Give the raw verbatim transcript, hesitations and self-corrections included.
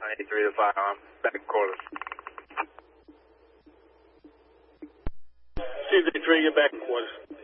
one eighty-three, the firearm. Back quarters. C Z three, get back in quarters.